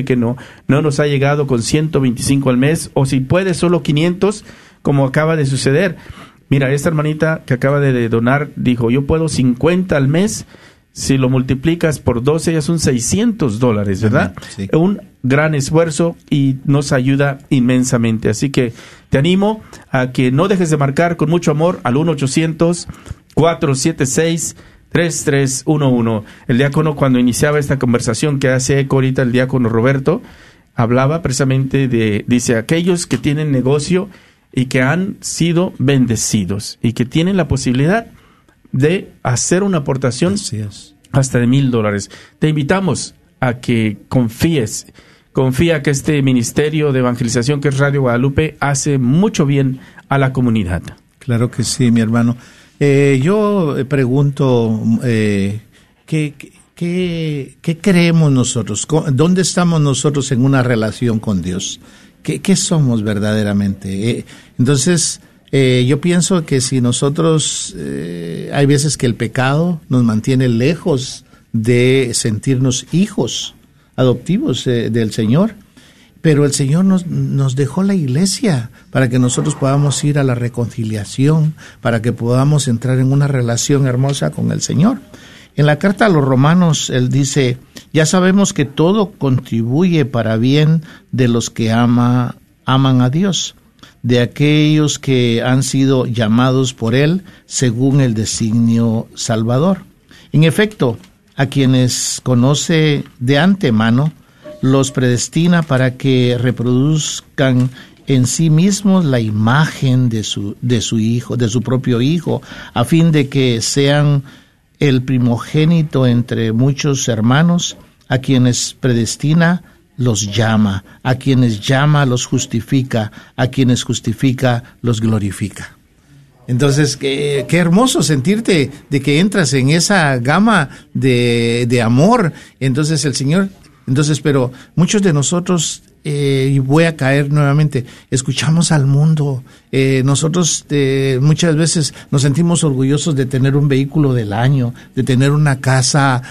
que no nos ha llegado con 125 al mes, o si puede solo 500, como acaba de suceder. Mira, esta hermanita que acaba de donar dijo, yo puedo 50 al mes, si lo multiplicas por 12 ya son $600, ¿verdad? Sí. Un gran esfuerzo y nos ayuda inmensamente. Así que te animo a que no dejes de marcar con mucho amor al 1-800-476-3311. El diácono, cuando iniciaba esta conversación que hace eco ahorita el diácono Roberto, hablaba precisamente dice, aquellos que tienen negocio y que han sido bendecidos y que tienen la posibilidad de hacer una aportación hasta de $1,000. Te invitamos a que confía que este ministerio de evangelización que es Radio Guadalupe hace mucho bien a la comunidad. Claro que sí, mi hermano. Yo pregunto, ¿qué creemos nosotros? ¿Dónde estamos nosotros en una relación con Dios? ¿Qué somos verdaderamente? Entonces, yo pienso que si nosotros, hay veces que el pecado nos mantiene lejos de sentirnos hijos adoptivos del Señor, pero el Señor nos dejó la iglesia para que nosotros podamos ir a la reconciliación, para que podamos entrar en una relación hermosa con el Señor. En la carta a los Romanos, él dice, ya sabemos que todo contribuye para bien de los que aman a Dios, de aquellos que han sido llamados por Él según el designio salvador. En efecto, a quienes conoce de antemano, los predestina para que reproduzcan en sí mismos la imagen de su hijo, de su propio hijo, a fin de que sean el primogénito entre muchos hermanos. A quienes predestina, los llama, a quienes llama los justifica, a quienes justifica los glorifica. Entonces, qué hermoso sentirte de que entras en esa gama de amor. Entonces el Señor, pero muchos de nosotros, y voy a caer nuevamente, escuchamos al mundo. Nosotros muchas veces nos sentimos orgullosos de tener un vehículo del año, de tener una casa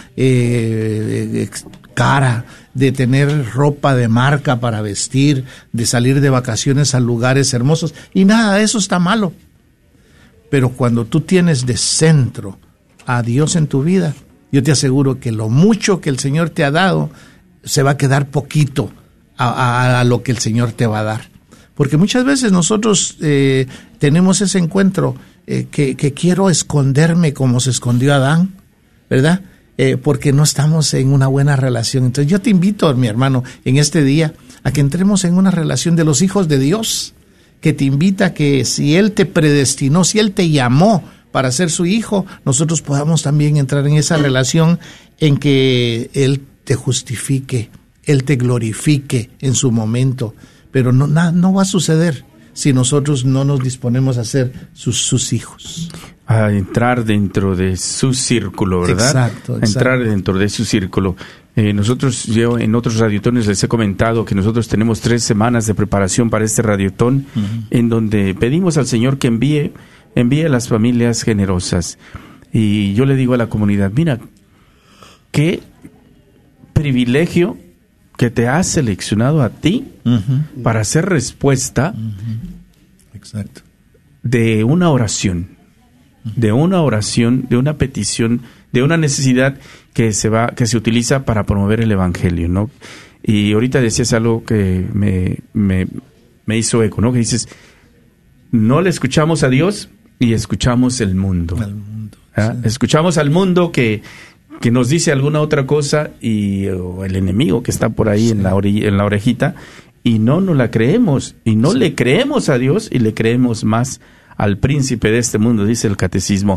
cara, de tener ropa de marca para vestir, de salir de vacaciones a lugares hermosos, y nada de eso está malo. Pero cuando tú tienes de centro a Dios en tu vida, yo te aseguro que lo mucho que el Señor te ha dado se va a quedar poquito a lo que el Señor te va a dar. Porque muchas veces nosotros tenemos ese encuentro que quiero esconderme como se escondió Adán, ¿verdad? Porque no estamos en una buena relación. Entonces yo te invito, mi hermano, en este día, a que entremos en una relación de los hijos de Dios, que te invita que si Él te predestinó, si Él te llamó para ser su hijo, nosotros podamos también entrar en esa relación en que Él te justifique, Él te glorifique en su momento. Pero no va a suceder si nosotros no nos disponemos a ser sus hijos. A entrar dentro de su círculo, ¿verdad? Exacto. Entrar dentro de su círculo. Yo en otros radiotones les he comentado que nosotros tenemos 3 semanas de preparación para este radiotón, en donde pedimos al Señor que envíe a las familias generosas. Y yo le digo a la comunidad, mira, qué privilegio que te has seleccionado a ti para hacer respuesta Exacto. de una oración, de una petición, de una necesidad que se utiliza para promover el evangelio, ¿no? Y ahorita decías algo que me hizo eco, ¿no? Que dices, no le escuchamos a Dios y escuchamos el mundo. Sí. Escuchamos al mundo que nos dice alguna otra cosa o el enemigo que está por ahí en la orejita, y no nos la creemos, y no le creemos a Dios, y le creemos más al príncipe de este mundo, dice el catecismo.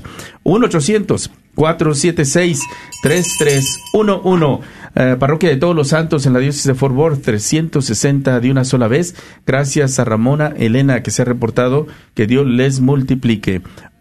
1-800-476-3311. Parroquia de Todos los Santos en la diócesis de Fort Worth, 360 de una sola vez. Gracias a Ramona Elena, que se ha reportado. Que Dios les multiplique.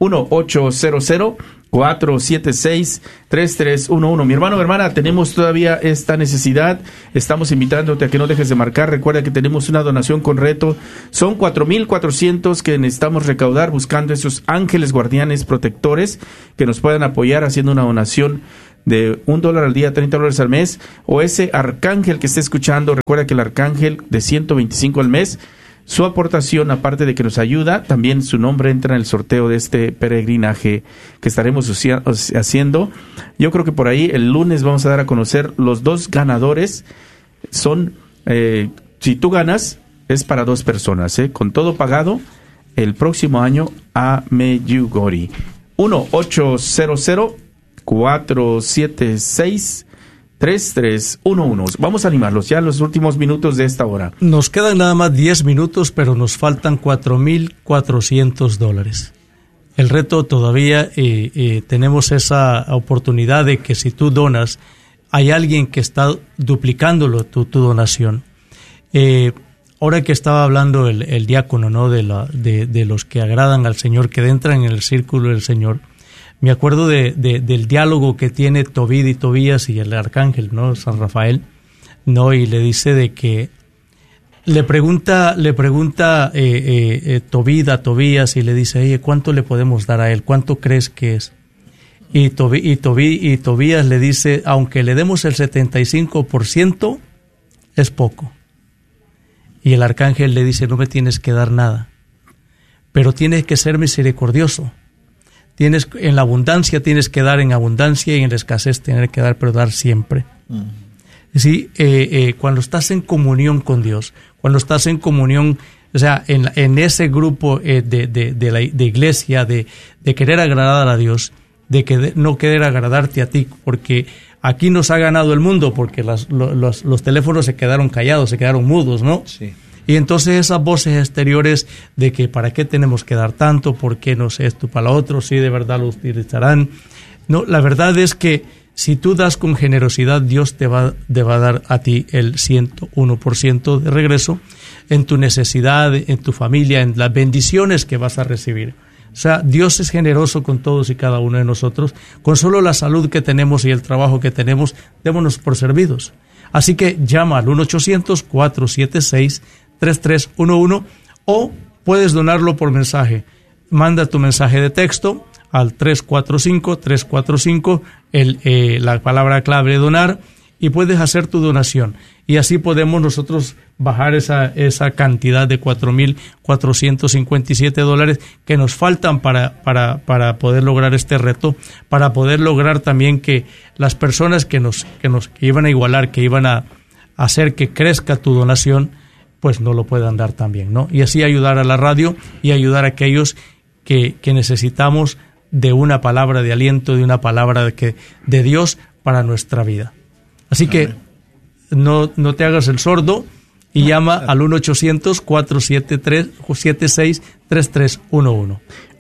1-800-476-3311. Mi hermano, hermana, tenemos todavía esta necesidad. Estamos invitándote a que no dejes de marcar. Recuerda que tenemos una donación con reto. Son 4,400 que necesitamos recaudar, buscando esos ángeles guardianes protectores que nos puedan apoyar haciendo una donación de $1 al día, $30 al mes, o ese arcángel que esté escuchando. Recuerda que el arcángel de 125 al mes, su aportación, aparte de que nos ayuda, también su nombre entra en el sorteo de este peregrinaje que estaremos haciendo. Yo creo que por ahí el lunes vamos a dar a conocer los 2 ganadores. Son, si tú ganas, es para 2 personas, con todo pagado el próximo año a Medjugorje. 1-800-476-3311. Vamos a animarlos ya en los últimos minutos de esta hora. Nos quedan nada más 10 minutos, pero nos faltan $4,400. El reto todavía, tenemos esa oportunidad de que si tú donas, hay alguien que está duplicándolo tu donación. Ahora que estaba hablando el diácono, ¿no?, de los que agradan al Señor, que entran en el círculo del Señor, me acuerdo del diálogo que tiene Tobit y Tobías y el arcángel, ¿no?, San Rafael, ¿no? Y le dice de que le pregunta Tobit a Tobías y le dice, oye, ¿cuánto le podemos dar a él? ¿Cuánto crees que es? Y Tobías le dice, aunque le demos el 75%, es poco. Y el arcángel le dice, no me tienes que dar nada, pero tienes que ser misericordioso. En la abundancia tienes que dar en abundancia, y en la escasez tienes que dar, pero dar siempre. Sí, cuando estás en comunión con Dios, cuando estás en comunión, o sea, en ese grupo de iglesia, de querer agradar a Dios, de no querer agradarte a ti, porque aquí nos ha ganado el mundo, porque los teléfonos se quedaron callados, se quedaron mudos, ¿no? Sí. Y entonces esas voces exteriores de que para qué tenemos que dar tanto, por qué no sé esto para otro, si de verdad lo utilizarán. No, la verdad es que si tú das con generosidad, Dios te va a dar a ti el 101% de regreso en tu necesidad, en tu familia, en las bendiciones que vas a recibir. O sea, Dios es generoso con todos y cada uno de nosotros. Con solo la salud que tenemos y el trabajo que tenemos, démonos por servidos. Así que llama al 1-800-476-3311 o puedes donarlo por mensaje. Manda tu mensaje de texto al 345 la palabra clave donar, y puedes hacer tu donación. Y así podemos nosotros bajar esa cantidad de $4,457 que nos faltan para poder lograr este reto, para poder lograr también que las personas que iban a igualar, que iban a hacer que crezca tu donación, pues no lo puedan dar también, ¿no? Y así ayudar a la radio y ayudar a aquellos que necesitamos de una palabra de aliento, de una palabra de Dios para nuestra vida. Así que no te hagas el sordo y llama al 1-800-476-3311.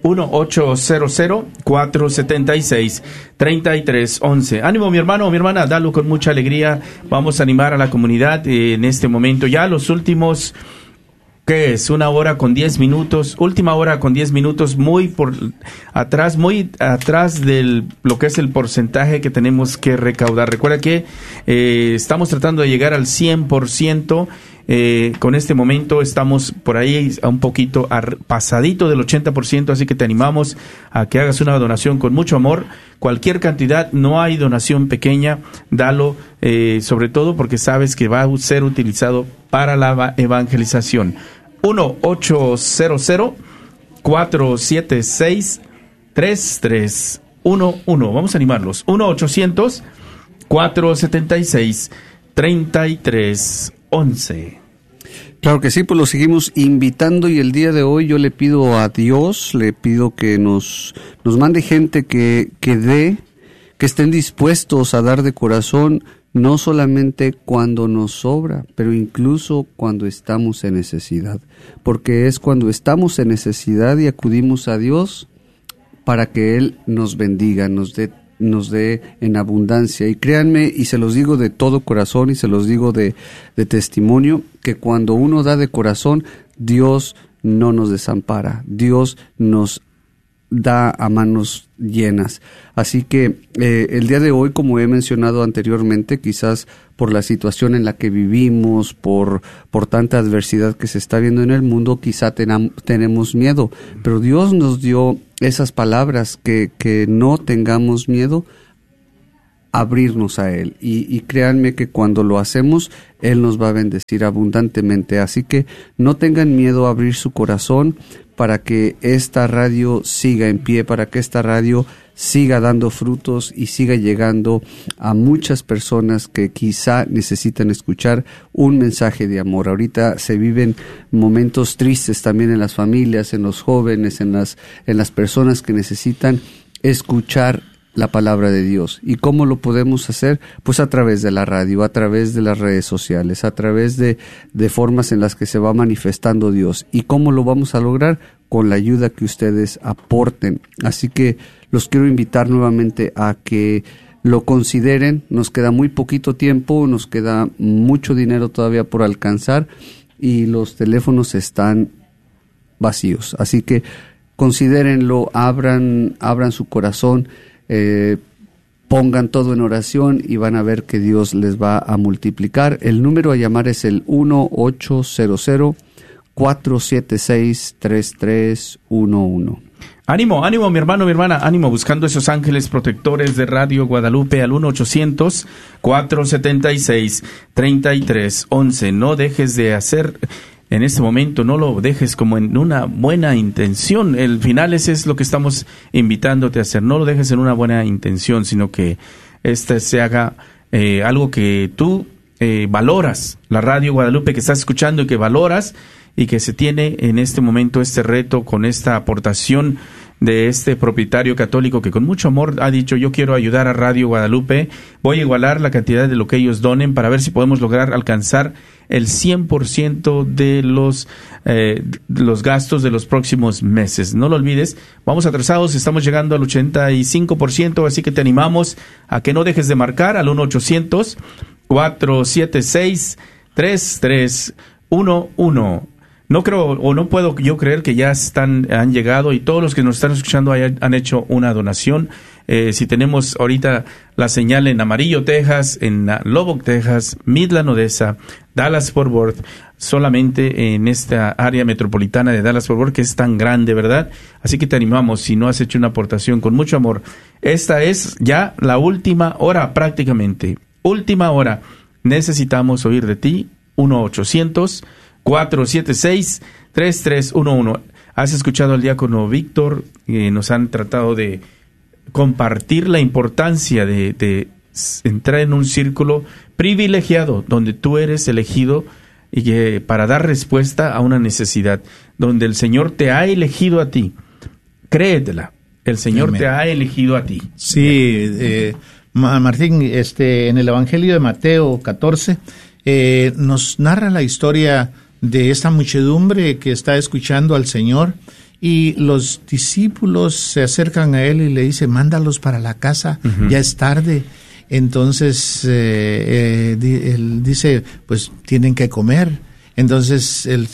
1-800-476-3311. Ánimo, mi hermano o mi hermana, dalo con mucha alegría. Vamos a animar a la comunidad en este momento. Ya los últimos, ¿qué es? 1 hora con 10 minutos. Última hora con 10 minutos, muy atrás de lo que es el porcentaje que tenemos que recaudar. Recuerda que estamos tratando de llegar al 100%. Con este momento estamos por ahí a un poquito pasadito del 80%, así que te animamos a que hagas una donación con mucho amor. Cualquier cantidad, no hay donación pequeña, dalo, sobre todo porque sabes que va a ser utilizado para la evangelización. 1-800-476-3311. Vamos a animarlos. 1-800-476-3311. Claro que sí, pues lo seguimos invitando, y el día de hoy yo le pido a Dios, le pido que nos mande gente que estén dispuestos a dar de corazón, no solamente cuando nos sobra, pero incluso cuando estamos en necesidad, porque es cuando estamos en necesidad y acudimos a Dios para que Él nos bendiga, nos dé en abundancia. Y créanme, y se los digo de todo corazón, y se los digo de testimonio, que cuando uno da de corazón, Dios no nos desampara, Dios nos da a manos llenas. Así que el día de hoy, como he mencionado anteriormente, quizás por la situación en la que vivimos, por tanta adversidad que se está viendo en el mundo, quizá tenemos miedo, pero Dios nos dio esas palabras, que no tengamos miedo abrirnos a Él. Y créanme que cuando lo hacemos, Él nos va a bendecir abundantemente. Así que no tengan miedo a abrir su corazón para que esta radio siga en pie, para que esta radio siga dando frutos y siga llegando a muchas personas que quizá necesitan escuchar un mensaje de amor. Ahorita se viven momentos tristes también en las familias, en los jóvenes, en las personas que necesitan escuchar la palabra de Dios. ¿Y cómo lo podemos hacer? Pues a través de la radio, a través de las redes sociales, a través de formas en las que se va manifestando Dios. ¿Y cómo lo vamos a lograr? Con la ayuda que ustedes aporten. Así que los quiero invitar nuevamente a que lo consideren. Nos queda muy poquito tiempo, nos queda mucho dinero todavía por alcanzar y los teléfonos están vacíos. Así que considérenlo, abran su corazón, pongan todo en oración y van a ver que Dios les va a multiplicar. El número a llamar es el 1-800-476-3311. Ánimo, ánimo, mi hermano, mi hermana, ánimo, buscando esos ángeles protectores de Radio Guadalupe al 1-800-476-3311. No dejes de hacer en este momento, no lo dejes como en una buena intención. El final ese es lo que estamos invitándote a hacer. No lo dejes en una buena intención, sino que se haga algo que tú valoras. La Radio Guadalupe que estás escuchando y que valoras, y que se tiene en este momento este reto con esta aportación de este propietario católico que con mucho amor ha dicho: yo quiero ayudar a Radio Guadalupe, voy a igualar la cantidad de lo que ellos donen para ver si podemos lograr alcanzar el 100% de los gastos de los próximos meses. No lo olvides, vamos atrasados, estamos llegando al 85%, así que te animamos a que no dejes de marcar al 1-800-476-3311. No creo o no puedo yo creer que ya han llegado, y todos los que nos están escuchando han hecho una donación. Si tenemos ahorita la señal en Amarillo, Texas, en Lubbock, Texas, Midland, Odessa, Dallas-Fort Worth, solamente en esta área metropolitana de Dallas-Fort Worth, que es tan grande, ¿verdad? Así que te animamos, si no has hecho una aportación, con mucho amor. Esta es ya la última hora, prácticamente. Última hora. Necesitamos oír de ti. 1-800-476-3311. Has escuchado al diácono Víctor, nos han tratado de compartir la importancia de entrar en un círculo privilegiado, donde tú eres elegido y que para dar respuesta a una necesidad, donde el Señor te ha elegido a ti. Créetela, el Señor Amén. Te ha elegido a ti. Sí, Martín, en el Evangelio de Mateo 14, nos narra la historia de esta muchedumbre que está escuchando al Señor, y los discípulos se acercan a él y le dicen: mándalos para la casa, ya es tarde. Entonces él dice: pues tienen que comer. Entonces el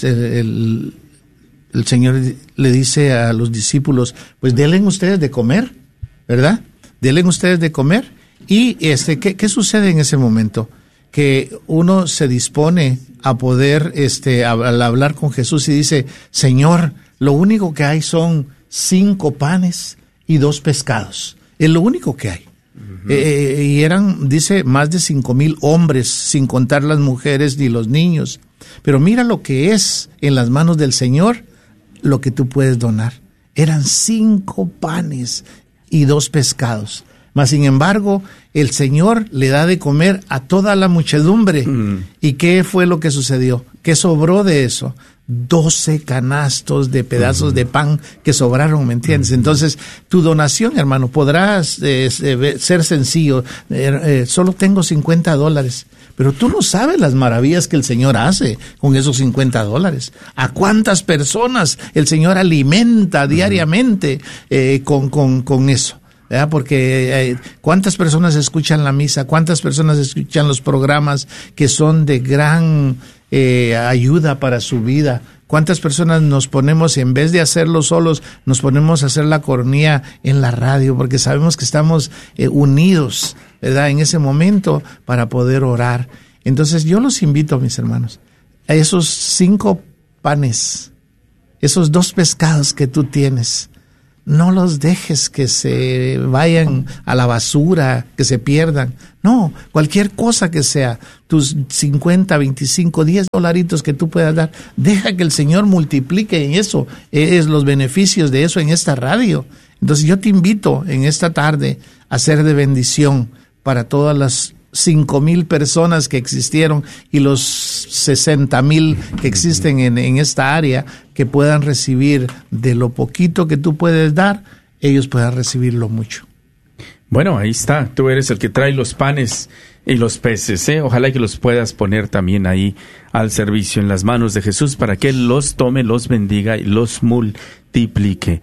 Señor le dice a los discípulos: pues denle ustedes de comer, ¿verdad? Denle ustedes de comer. Y ¿qué sucede en ese momento? Que uno se dispone a poder al hablar con Jesús y dice: Señor, lo único que hay son 5 panes y 2 pescados. Es lo único que hay. Y eran, dice, más de 5,000 hombres, sin contar las mujeres ni los niños. Pero mira lo que es en las manos del Señor, lo que tú puedes donar. Eran 5 panes y 2 pescados. Mas, sin embargo, el Señor le da de comer a toda la muchedumbre. ¿Y qué fue lo que sucedió? ¿Qué sobró de eso? 12 canastos de pedazos de pan que sobraron, ¿me entiendes? Entonces, tu donación, hermano, podrás ser sencillo. Solo tengo $50. Pero tú no sabes las maravillas que el Señor hace con esos $50. ¿A cuántas personas el Señor alimenta diariamente con eso? ¿Verdad? Porque cuántas personas escuchan la misa, cuántas personas escuchan los programas que son de gran ayuda para su vida, cuántas personas nos ponemos, en vez de hacerlo solos, nos ponemos a hacer la coronía en la radio, porque sabemos que estamos unidos, ¿verdad?, en ese momento para poder orar. Entonces yo los invito, mis hermanos, a esos 5 panes, esos 2 pescados que tú tienes, no los dejes que se vayan a la basura, que se pierdan. No, cualquier cosa que sea, tus 50, 25, 10 dolaritos que tú puedas dar, deja que el Señor multiplique en eso, es los beneficios de eso en esta radio. Entonces yo te invito en esta tarde a ser de bendición para todas las 5,000 personas que existieron y los 60,000 que existen en esta área, que puedan recibir de lo poquito que tú puedes dar, ellos puedan recibir lo mucho. Bueno, ahí está, tú eres el que trae los panes y los peces, ¿eh? Ojalá que los puedas poner también ahí al servicio en las manos de Jesús para que Él los tome, los bendiga y los multiplique.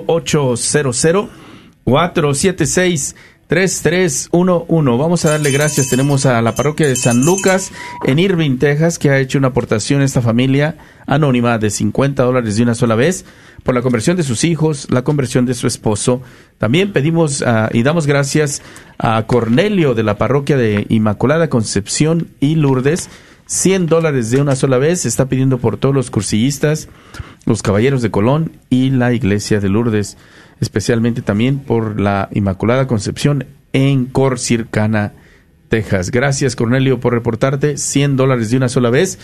1-800-476-3311. Vamos a darle gracias. Tenemos a la parroquia de San Lucas en Irving, Texas, que ha hecho una aportación a esta familia anónima de $50 de una sola vez por la conversión de sus hijos, la conversión de su esposo. También pedimos y damos gracias a Cornelio de la parroquia de Inmaculada Concepción y Lourdes. $100 de una sola vez. Está pidiendo por todos los cursillistas, los Caballeros de Colón y la Iglesia de Lourdes, especialmente también por la Inmaculada Concepción en Corsicana, Texas. Gracias, Cornelio, por reportarte. $100 de una sola vez.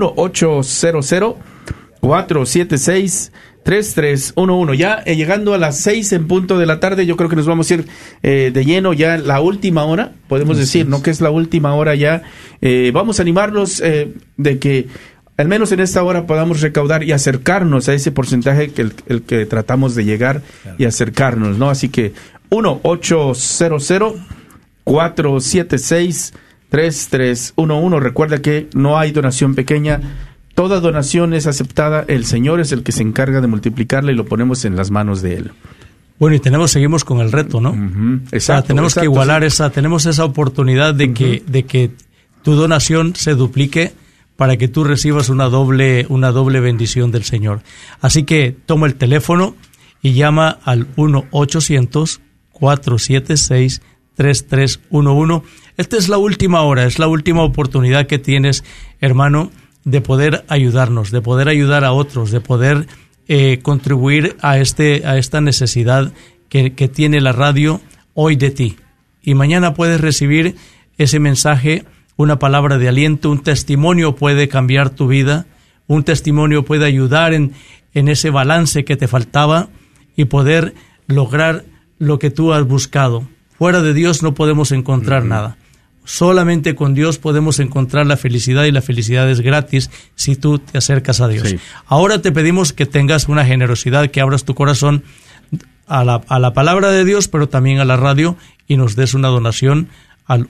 1-800-476-3311. Ya llegando a las 6 en punto de la tarde, yo creo que nos vamos a ir de lleno ya la última hora, podemos decir, ¿no? Que es la última hora ya. Vamos a animarlos de que al menos en esta hora podamos recaudar y acercarnos a ese porcentaje que el que tratamos de llegar y acercarnos, ¿no? Así que 1-800-476-3311. Recuerda que no hay donación pequeña. Toda donación es aceptada. El Señor es el que se encarga de multiplicarla y lo ponemos en las manos de Él. Bueno, y seguimos con el reto, ¿no? Exacto. Tenemos que igualar tenemos esa oportunidad de que tu donación se duplique para que tú recibas una doble bendición del Señor. Así que toma el teléfono y llama al 1-800-476-3311. Esta es la última hora, es la última oportunidad que tienes, hermano, de poder ayudarnos, de poder ayudar a otros, de poder contribuir a esta necesidad que tiene la radio hoy de ti. Y mañana puedes recibir ese mensaje, una palabra de aliento, un testimonio puede cambiar tu vida, un testimonio puede ayudar en ese balance que te faltaba y poder lograr lo que tú has buscado. Fuera de Dios no podemos encontrar nada. Solamente con Dios podemos encontrar la felicidad, y la felicidad es gratis si tú te acercas a Dios. Sí. Ahora te pedimos que tengas una generosidad, que abras tu corazón a la palabra de Dios, pero también a la radio, y nos des una donación al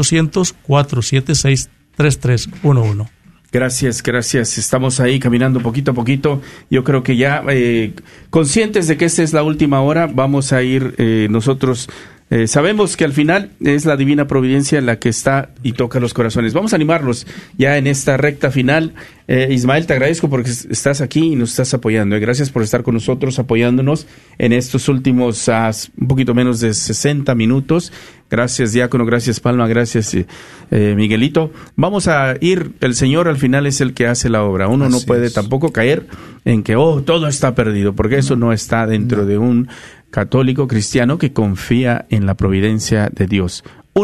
1-800-476-3311. Gracias. Estamos ahí caminando poquito a poquito. Yo creo que ya conscientes de que esta es la última hora, vamos a ir nosotros. Sabemos que al final es la divina providencia la que está y toca los corazones. Vamos a animarlos ya en esta recta final. Ismael, te agradezco porque estás aquí y nos estás apoyando. Gracias por estar con nosotros, apoyándonos en estos últimos un poquito menos de 60 minutos. Gracias, Diácono, gracias, Palma, gracias, Miguelito. Vamos a ir, el Señor al final es el que hace la obra. Uno no puede tampoco caer en que, todo está perdido, porque eso no está dentro de un católico cristiano que confía en la providencia de Dios.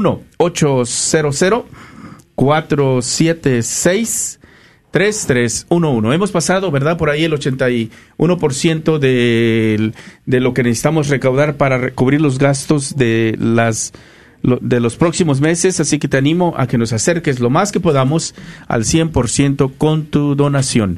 1-800-476-3311. Hemos pasado, ¿verdad? Por ahí el 81% de lo que necesitamos recaudar para cubrir los gastos de los próximos meses, así que te animo a que nos acerques lo más que podamos al 100% con tu donación.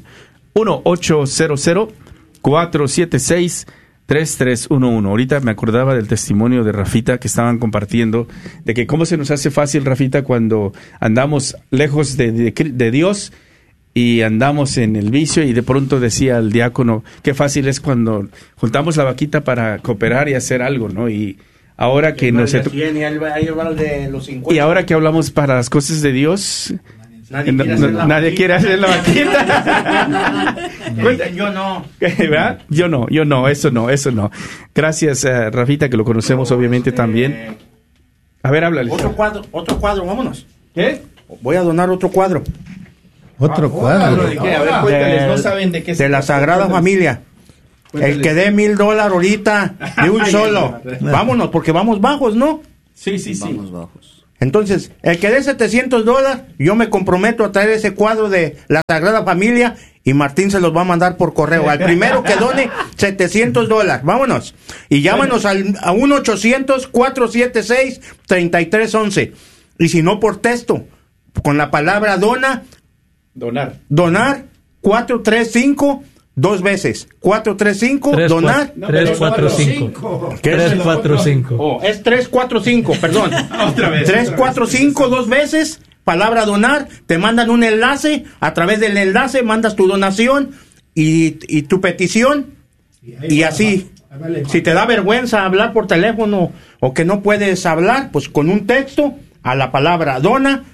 1-800-476-3311. Ahorita me acordaba del testimonio de Rafita que estaban compartiendo, de que cómo se nos hace fácil, Rafita, cuando andamos lejos de Dios y andamos en el vicio, y de pronto decía el diácono, qué fácil es cuando juntamos la vaquita para cooperar y hacer algo, ¿no? Y ahora que y ahora que hablamos para las cosas de Dios, nadie quiere hacer la vaquita. Yo no. ¿Verdad? Yo no, eso no. Gracias, Rafita, que lo conocemos obviamente también. A ver, háblale. Otro cuadro, vámonos. ¿Qué? Voy a donar otro cuadro. ¿Otro cuadro? ¿De qué? A ver, cuéntales, no saben de qué de la Sagrada Familia. El que dé $1,000 ahorita, de un solo. Vámonos, porque vamos bajos, ¿no? Sí, sí, sí. Vamos bajos. Entonces, el que dé $700, yo me comprometo a traer ese cuadro de la Sagrada Familia y Martín se los va a mandar por correo. Al primero que done $700. Vámonos. Y llámanos a 1-800-476-3311. Y si no, por texto, con la palabra donar, 435 2 veces. 435, donar. 345. ¿Qué es? 345. Oh, es 345, perdón. Otra vez. 345 2 veces, palabra donar, te mandan un enlace, a través del enlace mandas tu donación y tu petición, y así. Si te da vergüenza hablar por teléfono o que no puedes hablar, pues con un texto a la palabra dona,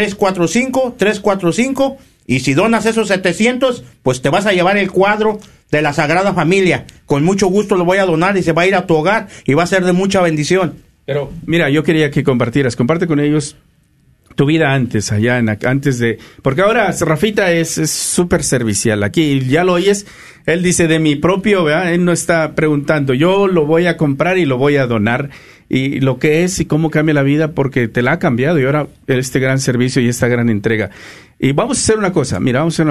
345, y si donas esos 700, pues te vas a llevar el cuadro de la Sagrada Familia. Con mucho gusto lo voy a donar y se va a ir a tu hogar y va a ser de mucha bendición. Pero mira, yo quería que comparte con ellos tu vida antes, antes de... Porque ahora Rafita es súper servicial. Aquí ya lo oyes, él dice de mi propio, ¿verdad? Él no está preguntando, yo lo voy a comprar y lo voy a donar. Y lo que es y cómo cambia la vida, porque te la ha cambiado y ahora este gran servicio y esta gran entrega. Y vamos a hacer una cosa,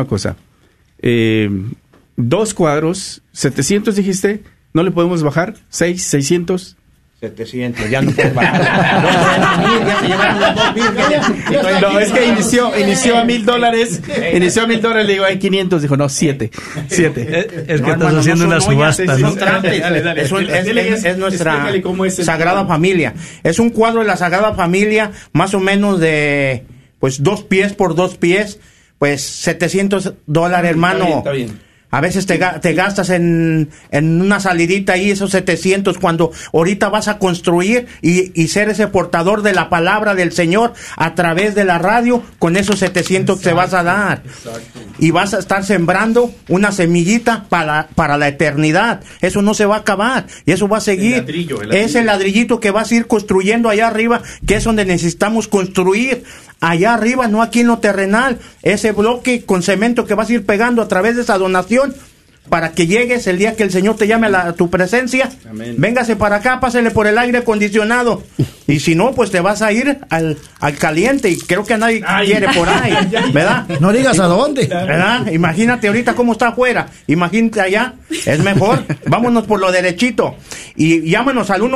2 cuadros, 700 dijiste, ¿no le podemos bajar? 600. 700, ya no puedes bajar. Ya se llevaron los 2,000. No, es que inició a $1,000. Inició a $1,000, le digo, hay 500. Dijo, no, 7. Es que estás haciendo una subasta, ¿no? Es nuestra Sagrada Familia. Es un cuadro de la Sagrada Familia, más o menos de, pues, 2 pies por 2 pies. Pues, $700, hermano. Está bien. A veces te gastas en una salidita ahí esos 700 cuando ahorita vas a construir y ser ese portador de la palabra del Señor a través de la radio. Con esos 700 te vas a dar. Exacto. Y vas a estar sembrando una semillita para la eternidad. Eso no se va a acabar y eso va a seguir. El ladrillo. Es el ladrillito que vas a ir construyendo allá arriba, que es donde necesitamos construir. Allá arriba, no aquí en lo terrenal, ese bloque con cemento que vas a ir pegando a través de esa donación para que llegues el día que el Señor te llame a tu presencia. Amén. Véngase para acá, pásele por el aire acondicionado. Y si no, pues te vas a ir al caliente y creo que nadie quiere por ahí, ¿verdad? No digas a dónde. ¿Verdad? Imagínate ahorita cómo está afuera. Imagínate allá. Es mejor. Vámonos por lo derechito. Y llámanos al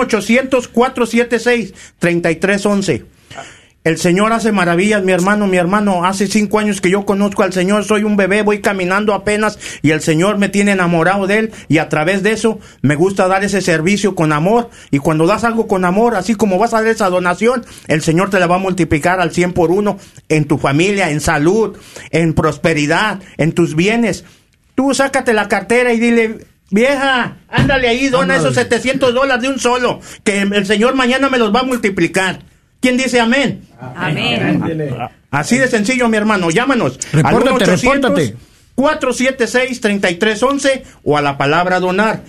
1-800-476-3311. El Señor hace maravillas, mi hermano. Hace 5 años que yo conozco al Señor, soy un bebé, voy caminando apenas y el Señor me tiene enamorado de Él y a través de eso me gusta dar ese servicio con amor. Y cuando das algo con amor, así como vas a dar esa donación, el Señor te la va a multiplicar al 100 por 1 en tu familia, en salud, en prosperidad, en tus bienes. Tú sácate la cartera y dile... Vieja, ándale ahí, dona esos $700 de un solo, que el Señor mañana me los va a multiplicar. ¿Quién dice amén? Amén. Así de sencillo, mi hermano. Llámanos repórtate, al 1-800-476-3311 o a la palabra donar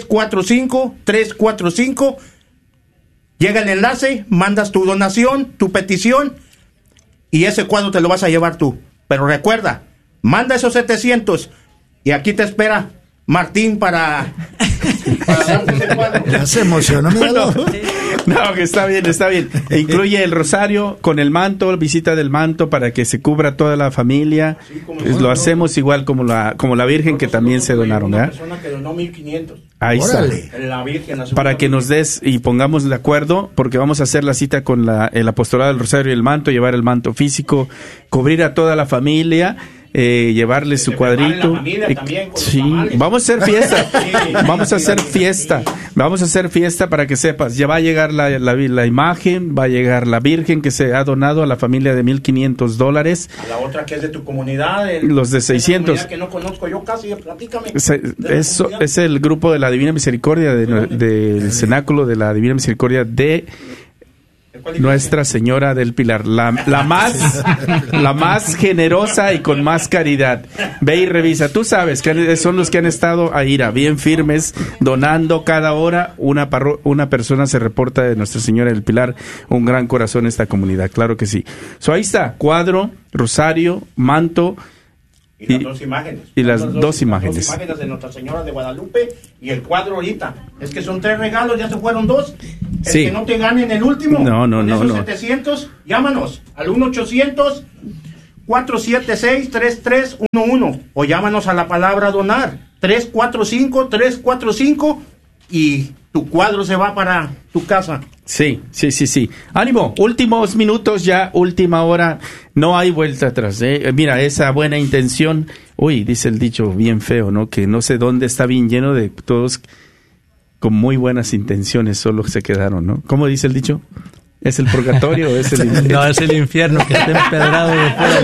345. Llega el enlace, mandas tu donación, tu petición y ese cuadro te lo vas a llevar tú. Pero recuerda, manda esos 700 y aquí te espera Martín para darte ese cuadro. Ya se emocionó, míralo. No, que está bien. Incluye el rosario con el manto, visita del manto para que se cubra toda la familia. Lo hacemos igual como la Virgen que también se donaron, ¿verdad? Una persona que donó 1,500. Ahí Órale. está. La Virgen, Para que nos des y pongamos de acuerdo, porque vamos a hacer la cita con el apostolado del rosario y el manto, llevar el manto físico, cubrir a toda la familia. Llevarle su cuadrito. Sí, vamos a hacer fiesta. Vamos a hacer fiesta para que sepas. Ya va a llegar la imagen, va a llegar la Virgen que se ha donado a la familia de $1,500. A la otra que es de tu comunidad. Los de 600. Que no conozco yo casi, platícame. Eso es el grupo de la Divina Misericordia, del cenáculo de la Divina Misericordia de Nuestra Señora del Pilar, la más generosa y con más caridad. Ve y revisa. Tú sabes que son los que han estado ahí, bien firmes, donando cada hora. Una persona se reporta de Nuestra Señora del Pilar, un gran corazón en esta comunidad, claro que sí. Ahí está, cuadro, rosario, manto. Y las dos imágenes. Y las dos imágenes. Las dos imágenes de Nuestra Señora de Guadalupe y el cuadro ahorita. Es que son 3 regalos, ya se fueron 2. El Sí. que no te gane en el último. No. 700, llámanos al 1-800-476-3311 o llámanos a la palabra donar 345 y tu cuadro se va para tu casa. Sí. Ánimo, últimos minutos ya, última hora, no hay vuelta atrás. Mira, esa buena intención, dice el dicho bien feo, ¿no? Que no sé dónde está bien lleno de todos con muy buenas intenciones, solo se quedaron, ¿no? ¿Cómo dice el dicho? ¿Es el purgatorio o es el infierno? No, es el infierno que está empedrado de fuera.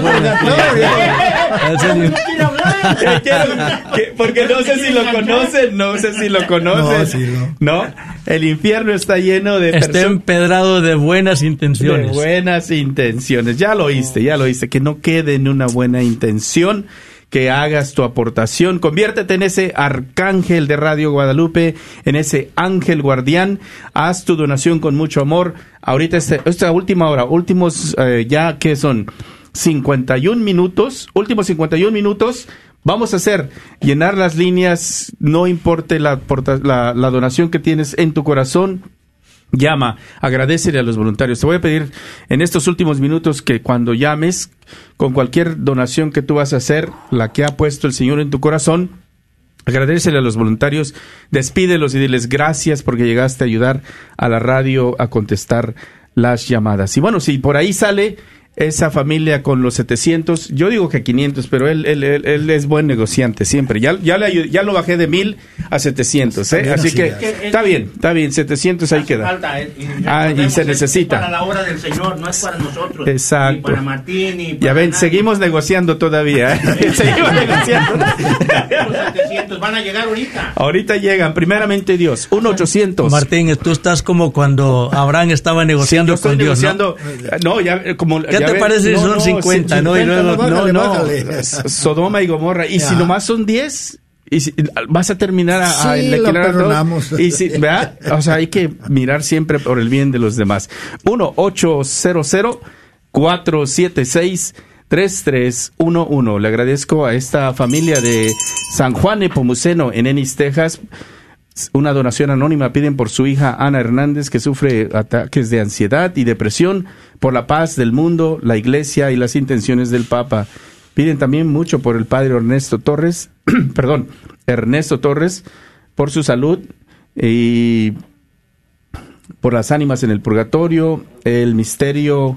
Porque no sé si lo conocen, ¿no? El infierno está lleno de está empedrado de buenas intenciones. De buenas intenciones. Ya lo oíste, que no quede en una buena intención, que hagas tu aportación, conviértete en ese arcángel de Radio Guadalupe, en ese ángel guardián, haz tu donación con mucho amor. Ahorita esta última hora, últimos ya que son 51 minutos, últimos 51 minutos, vamos a llenar las líneas, no importe la donación que tienes en tu corazón. Llama, agradécele a los voluntarios. Te voy a pedir en estos últimos minutos que cuando llames, con cualquier donación que tú vas a hacer, la que ha puesto el Señor en tu corazón, agradécele a los voluntarios, despídelos y diles gracias porque llegaste a ayudar a la radio a contestar las llamadas. Y bueno, si por ahí sale esa familia con los 700, yo digo que 500, pero él es buen negociante siempre. Ya lo bajé de 1000 a 700, Así que está bien, 700 ahí queda. Y se necesita. Es para la obra del Señor, no es para nosotros. Exacto. Ni para Martín, ni para ya ven, nadie. seguimos negociando todavía. Seguimos negociando. Los 700 van a llegar ahorita. Ahorita llegan, primeramente Dios. 1-800. Martín, tú estás como cuando Abraham estaba negociando con Dios, negociando, ¿no? Ya como ¿Qué te parece si son 50, no? Y luego, Sodoma y Gomorra. Y si nomás son 10, y si, vas a terminar a lo perdonamos. Y si, ¿verdad? O sea, hay que mirar siempre por el bien de los demás. 1-800-476-3311. Le agradezco a esta familia de San Juan Nepomuceno en Ennis, Texas. Una donación anónima piden por su hija Ana Hernández, que sufre ataques de ansiedad y depresión, por la paz del mundo, la iglesia y las intenciones del Papa. Piden también mucho por el padre Ernesto Torres, por su salud y por las ánimas en el purgatorio, el ministerio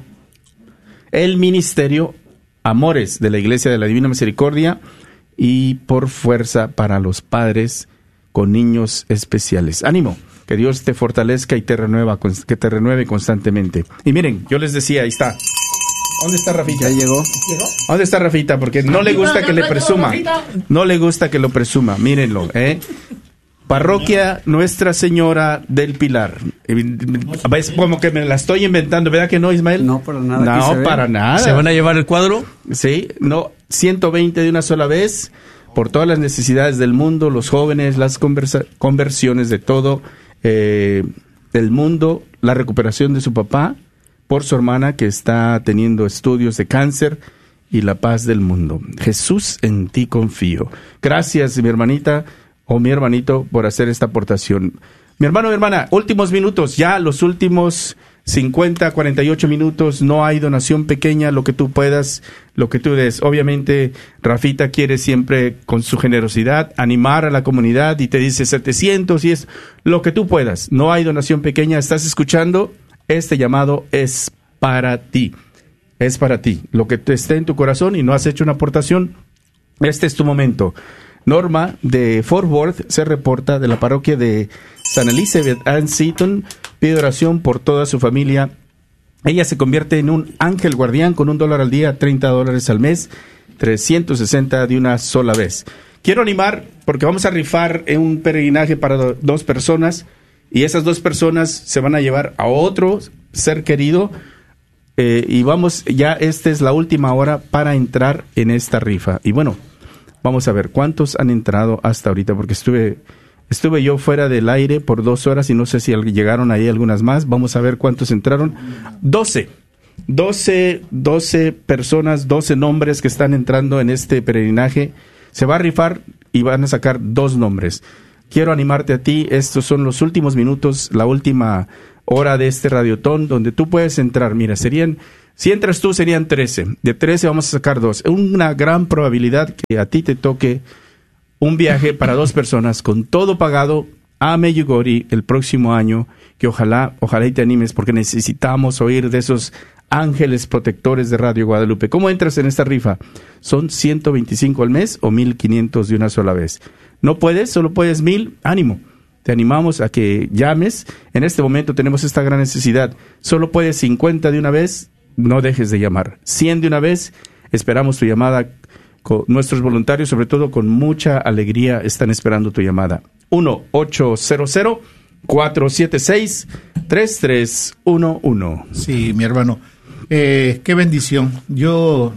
Amores de la Iglesia de la Divina Misericordia y por fuerza para los padres con niños especiales. Ánimo, que Dios te fortalezca y que te renueve constantemente. Y miren, yo les decía, ahí está. ¿Dónde está Rafita? Ya llegó. ¿Dónde está Rafita? Porque no le gusta que le presuma. No le gusta que lo presuma. Mírenlo, Parroquia Nuestra Señora del Pilar. ¿Ves? Como que me la estoy inventando, ¿verdad que no, Ismael? No, para nada. No, para nada. ¿Se van a llevar el cuadro? Sí, no, 120 de una sola vez, por todas las necesidades del mundo, los jóvenes, las conversiones de todo el mundo, la recuperación de su papá, por su hermana que está teniendo estudios de cáncer y la paz del mundo. Jesús, en ti confío. Gracias, mi hermanita o mi hermanito, por hacer esta aportación. Mi hermano, mi hermana, últimos minutos, ya los últimos 50, 48 minutos, no hay donación pequeña, lo que tú puedas, lo que tú des. Obviamente, Rafita quiere siempre, con su generosidad, animar a la comunidad y te dice 700 y es lo que tú puedas. No hay donación pequeña, estás escuchando, este llamado es para ti. Es para ti. Lo que te esté en tu corazón y no has hecho una aportación, este es tu momento. Norma de Fort Worth se reporta de la parroquia de San Elizabeth and Seton, pide oración por toda su familia. Ella se convierte en un ángel guardián con $1 al día, $30 al mes, 360 de una sola vez. Quiero animar porque vamos a rifar en un peregrinaje para 2 personas y esas 2 personas se van a llevar a otro ser querido y vamos, ya esta es la última hora para entrar en esta rifa. Y bueno, vamos a ver cuántos han entrado hasta ahorita, porque estuve yo fuera del aire por 2 horas y no sé si llegaron ahí algunas más. Vamos a ver cuántos entraron. 12. 12 personas, 12 nombres que están entrando en este peregrinaje. Se va a rifar y van a sacar 2 nombres. Quiero animarte a ti, estos son los últimos minutos, la última hora de este radiotón, donde tú puedes entrar. Mira, si entras tú serían 13. De 13 vamos a sacar 2. Una gran probabilidad que a ti te toque un viaje para 2 personas con todo pagado a Medjugorje el próximo año, que ojalá y te animes, porque necesitamos oír de esos ángeles protectores de Radio Guadalupe. ¿Cómo entras en esta rifa? Son 125 al mes o 1,500 de una sola vez. ¿No puedes? ¿Solo puedes 1,000? ¡Ánimo! Te animamos a que llames. En este momento tenemos esta gran necesidad. ¿Solo puedes 50 de una vez? No dejes de llamar. 100 de una vez. Esperamos tu llamada. Nuestros voluntarios, sobre todo con mucha alegría, están esperando tu llamada. 1-800-476-3311. Sí, mi hermano. Qué bendición. Yo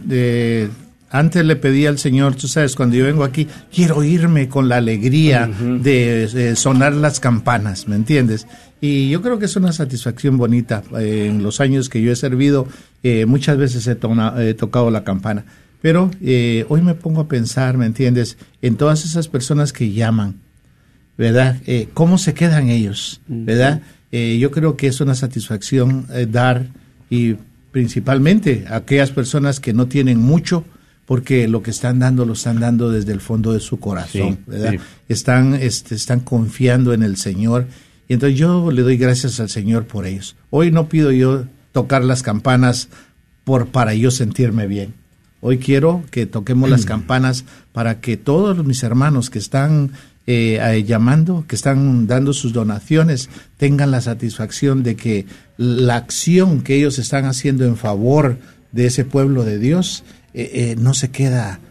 antes le pedí al Señor, tú sabes, cuando yo vengo aquí, quiero irme con la alegría de sonar las campanas, ¿me entiendes? Y yo creo que es una satisfacción bonita. En los años que yo he servido, muchas veces he tocado la campana. Pero hoy me pongo a pensar, ¿me entiendes?, en todas esas personas que llaman, ¿verdad? ¿Cómo se quedan ellos, verdad? Yo creo que es una satisfacción dar, y principalmente a aquellas personas que no tienen mucho, porque lo que están dando lo están dando desde el fondo de su corazón, sí, ¿verdad? Sí. Están confiando en el Señor, y entonces yo le doy gracias al Señor por ellos. Hoy no pido yo tocar las campanas para yo sentirme bien. Hoy quiero que toquemos las campanas para que todos mis hermanos que están llamando, que están dando sus donaciones, tengan la satisfacción de que la acción que ellos están haciendo en favor de ese pueblo de Dios no se queda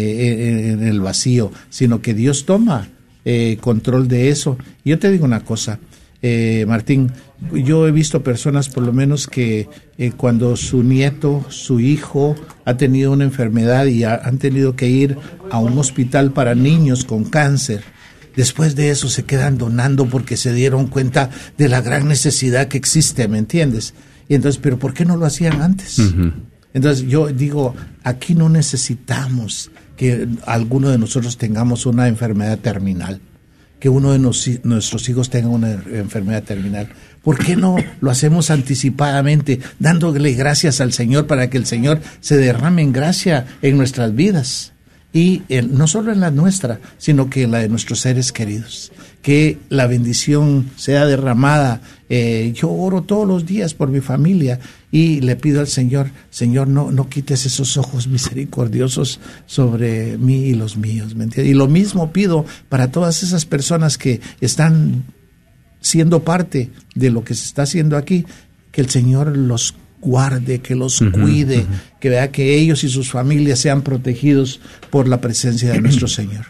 en el vacío, sino que Dios toma control de eso. Y yo te digo una cosa, Martín, yo he visto personas por lo menos que cuando su nieto, su hijo ha tenido una enfermedad y han tenido que ir a un hospital para niños con cáncer, después de eso se quedan donando porque se dieron cuenta de la gran necesidad que existe, ¿me entiendes? Y entonces, ¿pero por qué no lo hacían antes? Entonces yo digo, aquí no necesitamos que alguno de nosotros tengamos una enfermedad terminal, que uno de nuestros hijos tenga una enfermedad terminal. ¿Por qué no lo hacemos anticipadamente, dándole gracias al Señor para que el Señor se derrame en gracia en nuestras vidas? Y no solo en la nuestra, sino que en la de nuestros seres queridos. Que la bendición sea derramada. Yo oro todos los días por mi familia y le pido al Señor, Señor, no quites esos ojos misericordiosos sobre mí y los míos, ¿me entiendes? Y lo mismo pido para todas esas personas que están siendo parte de lo que se está haciendo aquí, que el Señor los guarde, que los cuide, que vea que ellos y sus familias sean protegidos por la presencia de nuestro Señor.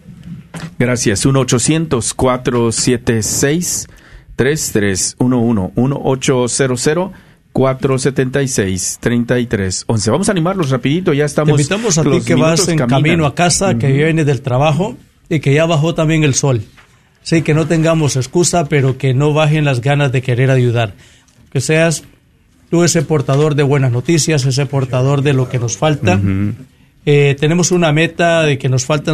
Gracias. 1-800-476-3311. 1-800-476-3311. Vamos a animarlos rapidito, ya estamos. Te invitamos a ti que vas en camino a casa, que viene del trabajo y que ya bajó también el sol. Sí, que no tengamos excusa, pero que no bajen las ganas de querer ayudar. Que seas tú ese portador de buenas noticias, ese portador de lo que nos falta. Tenemos una meta de que nos faltan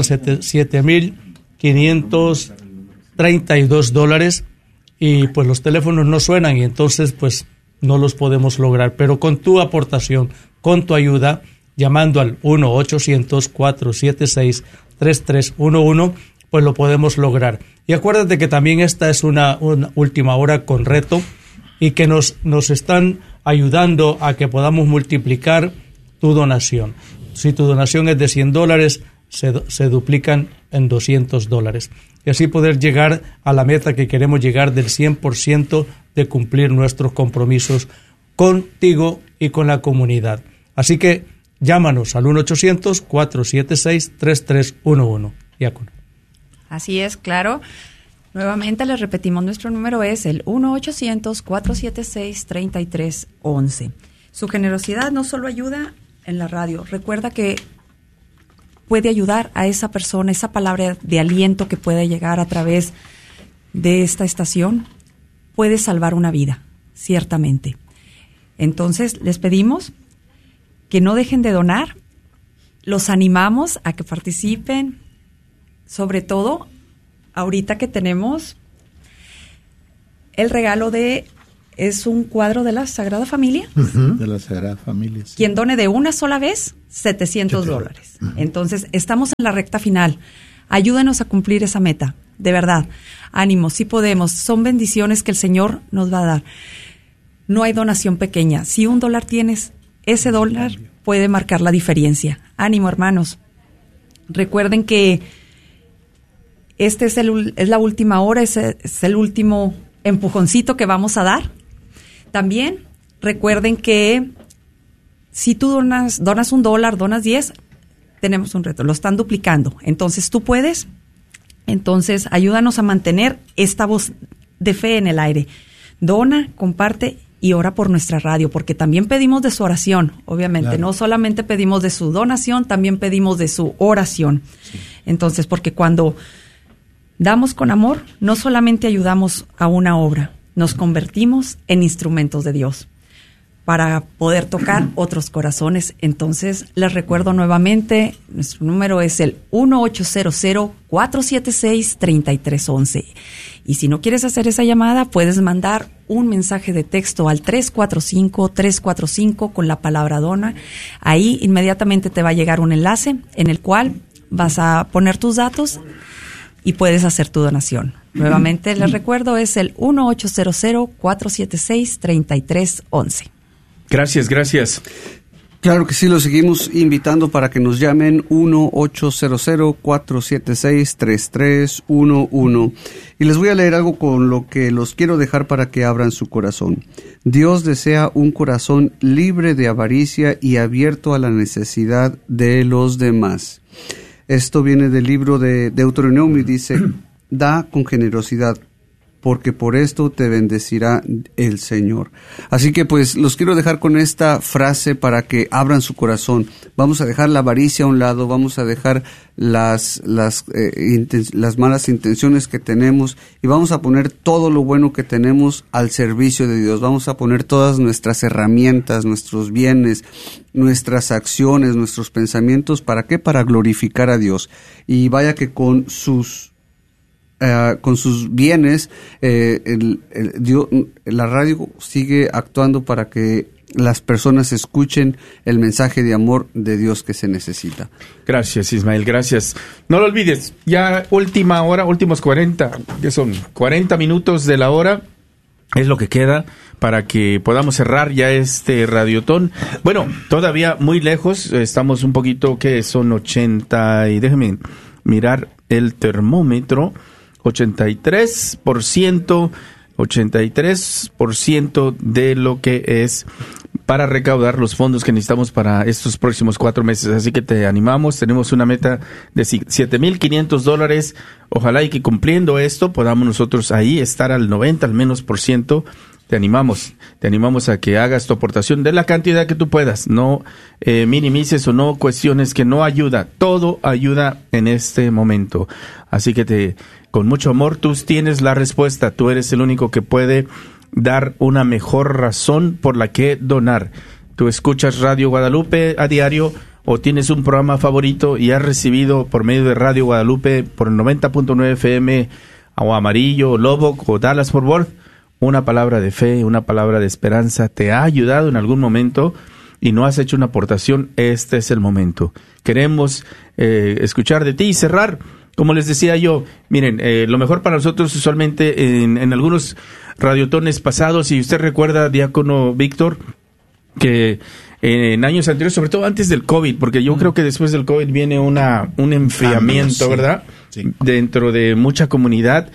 $7,532 y pues los teléfonos no suenan y entonces pues no los podemos lograr. Pero con tu aportación, con tu ayuda, llamando al 1-800-476-3311, pues lo podemos lograr. Y acuérdate que también esta es una última hora con reto y que nos están ayudando a que podamos multiplicar tu donación. Si tu donación es de $100, se duplican en $200. Y así poder llegar a la meta que queremos llegar del 100% de cumplir nuestros compromisos contigo y con la comunidad. Así que llámanos al 1-800-476-3311. Diácono. Así es, claro. Nuevamente les repetimos, nuestro número es el 1-800-476-3311. Su generosidad no solo ayuda en la radio, recuerda que puede ayudar a esa persona, esa palabra de aliento que pueda llegar a través de esta estación, puede salvar una vida, ciertamente. Entonces, les pedimos que no dejen de donar. Los animamos a que participen, sobre todo ahorita que tenemos el regalo es un cuadro de la Sagrada Familia. De la Sagrada Familia. Sí. Quien done de una sola vez, $700. Entonces, estamos en la recta final. Ayúdenos a cumplir esa meta, de verdad. Ánimo, sí podemos. Son bendiciones que el Señor nos va a dar. No hay donación pequeña. Si $1 tienes, ese dólar puede marcar la diferencia. Ánimo, hermanos. Recuerden que este es la última hora, es el último empujoncito que vamos a dar. También recuerden que si tú donas $1, donas 10, tenemos un reto, lo están duplicando. Entonces tú puedes. Entonces ayúdanos a mantener esta voz de fe en el aire. Dona, comparte y ora por nuestra radio, porque también pedimos de su oración, obviamente. Claro. No solamente pedimos de su donación, también pedimos de su oración. Sí. Entonces, porque cuando damos con amor, no solamente ayudamos a una obra, nos convertimos en instrumentos de Dios para poder tocar otros corazones. Entonces, les recuerdo nuevamente, nuestro número es el 1-800-476-3311. Y si no quieres hacer esa llamada, puedes mandar un mensaje de texto al 345-345 con la palabra dona. Ahí inmediatamente te va a llegar un enlace en el cual vas a poner tus datos y puedes hacer tu donación. Nuevamente les recuerdo, es el 1-800-476-3311. Gracias. Claro que sí, los seguimos invitando para que nos llamen 1-800-476-3311. Y les voy a leer algo con lo que los quiero dejar para que abran su corazón. Dios desea un corazón libre de avaricia y abierto a la necesidad de los demás. Esto viene del libro de Deuteronomio y dice, da con generosidad, porque por esto te bendecirá el Señor. Así que pues los quiero dejar con esta frase para que abran su corazón. Vamos a dejar la avaricia a un lado, vamos a dejar las malas intenciones que tenemos y vamos a poner todo lo bueno que tenemos al servicio de Dios. Vamos a poner todas nuestras herramientas, nuestros bienes, nuestras acciones, nuestros pensamientos. ¿Para qué? Para glorificar a Dios. Y vaya que con sus bienes, la radio sigue actuando para que las personas escuchen el mensaje de amor de Dios que se necesita. Gracias, Ismael, gracias. No lo olvides, ya última hora, últimos 40 minutos de la hora, es lo que queda para que podamos cerrar ya este radiotón. Bueno, todavía muy lejos, estamos un poquito, que son 80, y déjenme mirar el termómetro, 83% de lo que es para recaudar los fondos que necesitamos para estos próximos 4 meses. Así que te animamos, tenemos una meta de $7,500. Ojalá y que cumpliendo esto podamos nosotros ahí estar al 90% al menos. Te animamos a que hagas tu aportación de la cantidad que tú puedas. No minimices o no cuestiones que no ayuda. Todo ayuda en este momento. Así que con mucho amor, tú tienes la respuesta. Tú eres el único que puede dar una mejor razón por la que donar. Tú escuchas Radio Guadalupe a diario o tienes un programa favorito y has recibido por medio de Radio Guadalupe por el 90.9 FM o Amarillo, o Lubbock o Dallas Fort Worth, una palabra de fe, una palabra de esperanza. ¿Te ha ayudado en algún momento y no has hecho una aportación? Este es el momento. Queremos escuchar de ti y cerrar. Como les decía yo, miren, lo mejor para nosotros usualmente en algunos radiotones pasados, y usted recuerda, diácono Víctor, que en años anteriores, sobre todo antes del COVID, porque yo creo que después del COVID viene un enfriamiento, sí, ¿verdad? Sí. Dentro de mucha comunidad,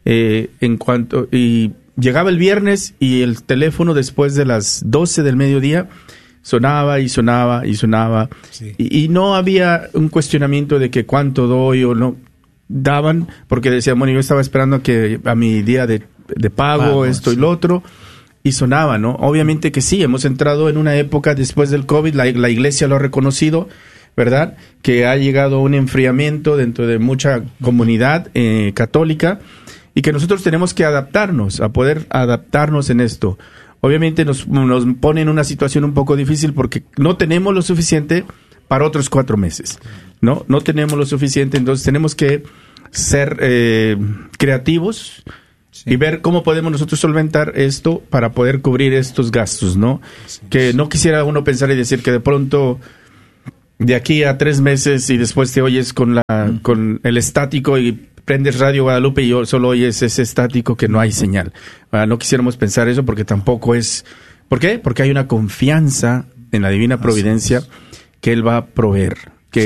y llegaba el viernes y el teléfono después de las 12 del mediodía sonaba y sonaba y sonaba, sí. y no había un cuestionamiento de que cuánto doy o no. Daban, porque decían, bueno, yo estaba esperando a mi día de pago, esto y lo otro, y sonaba, ¿no? Obviamente que sí, hemos entrado en una época después del COVID, la iglesia lo ha reconocido, ¿verdad? Que ha llegado un enfriamiento dentro de mucha comunidad católica, y que nosotros tenemos que adaptarnos, a poder adaptarnos en esto. obviamente nos pone en una situación un poco difícil porque no tenemos lo suficiente para otros 4 meses, ¿no? No tenemos lo suficiente, entonces tenemos que ser creativos y ver cómo podemos nosotros solventar esto para poder cubrir estos gastos, ¿no? Que no quisiera uno pensar y decir que de pronto de aquí a 3 meses y después te oyes con el estático y prendes Radio Guadalupe y solo oyes ese estático que no hay señal. No quisiéramos pensar eso porque tampoco es... ¿Por qué? Porque hay una confianza en la divina providencia que Él va a proveer,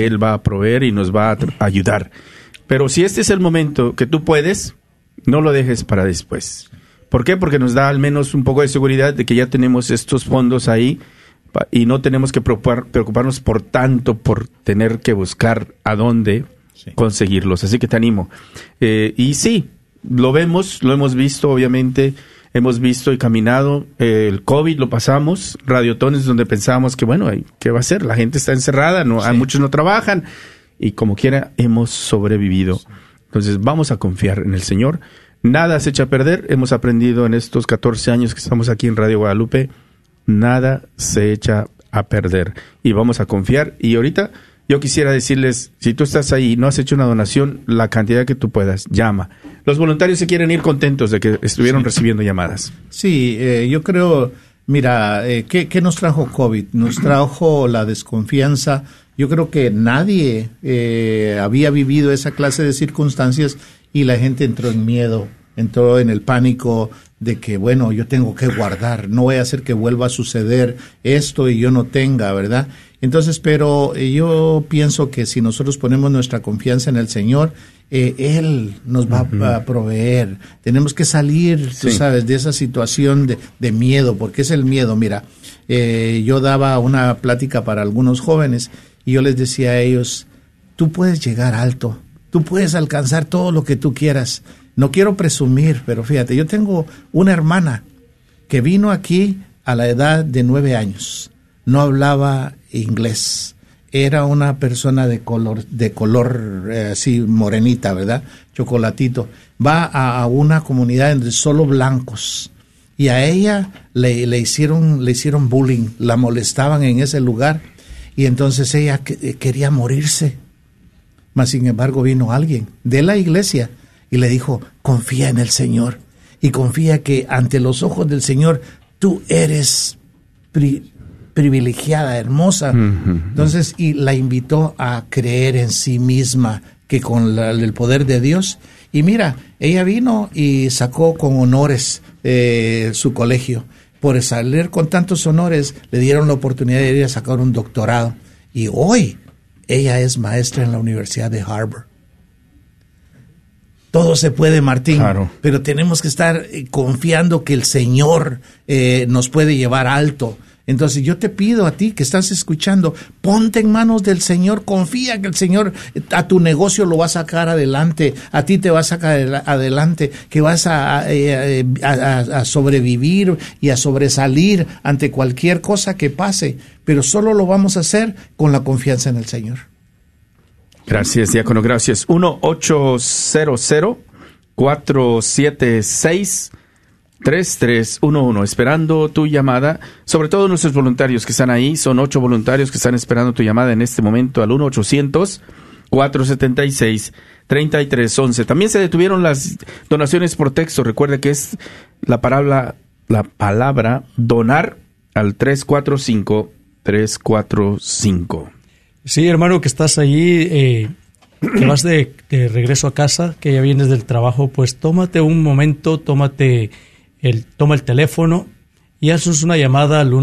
y nos va a ayudar. Pero si este es el momento que tú puedes, no lo dejes para después. ¿Por qué? Porque nos da al menos un poco de seguridad de que ya tenemos estos fondos ahí y no tenemos que preocuparnos por tener que buscar a dónde conseguirlos. Así que te animo. Y sí, lo hemos visto, obviamente, hemos visto y caminado. El COVID lo pasamos, radiotones donde pensábamos que, bueno, ¿qué va a ser? La gente está encerrada, muchos no trabajan y como quiera hemos sobrevivido. Entonces vamos a confiar en el Señor. Nada se echa a perder. Hemos aprendido en estos 14 años que estamos aquí en Radio Guadalupe, nada se echa a perder y vamos a confiar. Y ahorita yo quisiera decirles, si tú estás ahí y no has hecho una donación, la cantidad que tú puedas, llama. Los voluntarios se quieren ir contentos de que estuvieron recibiendo llamadas. Sí, yo creo, mira, ¿qué nos trajo COVID? Nos trajo la desconfianza. Yo creo que nadie había vivido esa clase de circunstancias y la gente entró en miedo, entró en el pánico de que, bueno, yo tengo que guardar, no voy a hacer que vuelva a suceder esto y yo no tenga, ¿verdad? Entonces, pero yo pienso que si nosotros ponemos nuestra confianza en el Señor, Él nos va a proveer. Tenemos que salir, tú sabes, de esa situación de miedo, porque es el miedo. Mira, yo daba una plática para algunos jóvenes y yo les decía a ellos, tú puedes llegar alto, tú puedes alcanzar todo lo que tú quieras. No quiero presumir, pero fíjate, yo tengo una hermana que vino aquí a la edad de 9 años. No hablaba inglés. Era una persona de color así morenita, ¿verdad? Chocolatito. Va a una comunidad de solo blancos. Y a ella le hicieron bullying, la molestaban en ese lugar. Y entonces ella quería morirse. Mas sin embargo vino alguien de la iglesia y le dijo, confía en el Señor. Y confía que ante los ojos del Señor tú eres privilegiada, hermosa. Entonces, y la invitó a creer en sí misma, que con el poder de Dios. Y mira, ella vino y sacó con honores su colegio. Por salir con tantos honores, le dieron la oportunidad de ir a sacar un doctorado. Y hoy, ella es maestra en la Universidad de Harvard. Todo se puede, Martín, claro, pero tenemos que estar confiando que el Señor nos puede llevar alto. Entonces yo te pido a ti que estás escuchando, ponte en manos del Señor, confía que el Señor a tu negocio lo va a sacar adelante, a ti te va a sacar adelante, que vas a sobrevivir y a sobresalir ante cualquier cosa que pase, pero solo lo vamos a hacer con la confianza en el Señor. Gracias, diácono, gracias. 1-800-476-3311, esperando tu llamada. Sobre todo nuestros voluntarios que están ahí, son 8 voluntarios que están esperando tu llamada en este momento al 1-800-476-3311. También se detuvieron las donaciones por texto. Recuerde que es la palabra donar al 345-345. Sí, hermano, que estás allí, que vas de regreso a casa, que ya vienes del trabajo, pues tómate un momento, toma el teléfono y haces una llamada al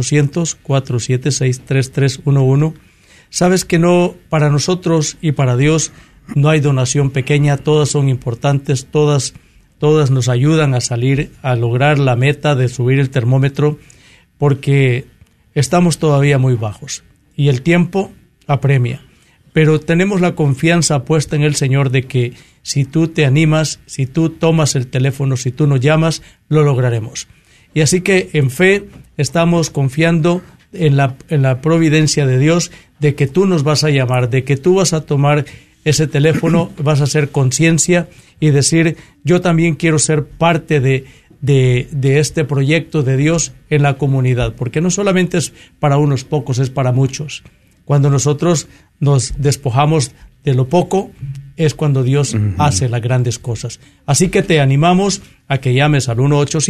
1-800-476-3311. Sabes que no, para nosotros y para Dios no hay donación pequeña, todas son importantes, todas nos ayudan a salir, a lograr la meta de subir el termómetro, porque estamos todavía muy bajos y el tiempo apremia, pero tenemos la confianza puesta en el Señor de que si tú te animas, si tú tomas el teléfono, si tú nos llamas, lo lograremos. Y así que en fe estamos confiando en la providencia de Dios, de que tú nos vas a llamar, de que tú vas a tomar ese teléfono, vas a hacer conciencia y decir, yo también quiero ser parte de de este proyecto de Dios en la comunidad, porque no solamente es para unos pocos, es para muchos. Cuando nosotros nos despojamos de lo poco, es cuando Dios hace las grandes cosas. Así que te animamos a que llames al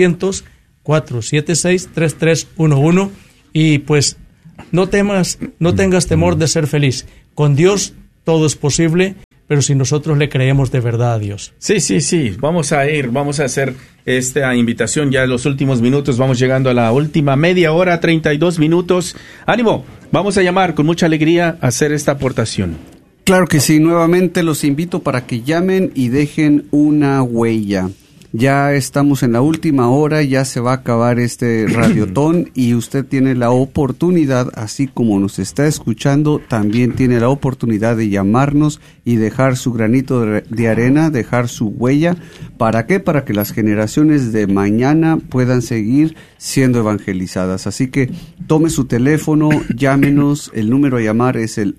1-800-476-3311 y pues no tengas temor de ser feliz. Con Dios todo es posible, pero si nosotros le creemos de verdad a Dios. Sí. Vamos a hacer esta invitación ya en los últimos minutos. Vamos llegando a la última media hora, 32 minutos. ¡Ánimo! Vamos a llamar con mucha alegría a hacer esta aportación. Claro que sí, nuevamente los invito para que llamen y dejen una huella. Ya estamos en la última hora, ya se va a acabar este radiotón y usted tiene la oportunidad, así como nos está escuchando, también tiene la oportunidad de llamarnos y dejar su granito de arena, dejar su huella. ¿Para qué? Para que las generaciones de mañana puedan seguir siendo evangelizadas. Así que tome su teléfono, llámenos, el número a llamar es el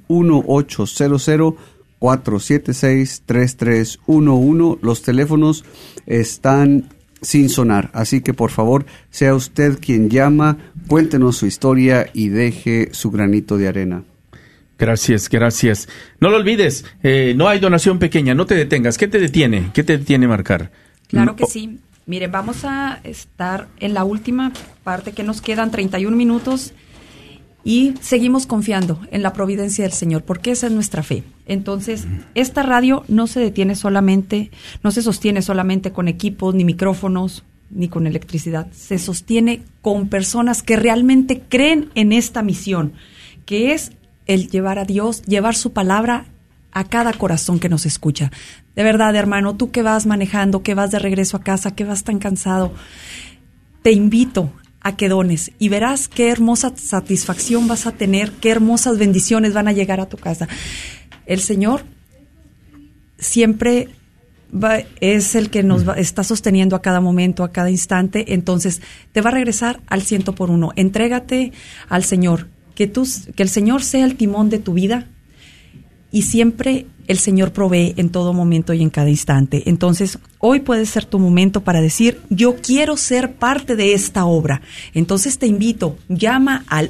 1-800-476-3311. Los teléfonos están sin sonar, así que por favor, sea usted quien llama, cuéntenos su historia y deje su granito de arena. Gracias. No lo olvides, no hay donación pequeña, no te detengas. ¿Qué te detiene? Marcar? Claro que sí. Mire, vamos a estar en la última parte que nos quedan 31 minutos y seguimos confiando en la providencia del Señor, porque esa es nuestra fe. Entonces, esta radio no se sostiene solamente con equipos, ni micrófonos, ni con electricidad. Se sostiene con personas que realmente creen en esta misión, que es el llevar a Dios, llevar su palabra a cada corazón que nos escucha. De verdad, hermano, tú que vas manejando, que vas de regreso a casa, que vas tan cansado, te invito a que dones y verás qué hermosa satisfacción vas a tener, qué hermosas bendiciones van a llegar a tu casa. El Señor siempre es el que nos está sosteniendo a cada momento, a cada instante, entonces te va a regresar al 100 por 1. Entrégate al Señor, que el Señor sea el timón de tu vida y siempre el Señor provee en todo momento y en cada instante. Entonces, hoy puede ser tu momento para decir, yo quiero ser parte de esta obra. Entonces te invito, llama al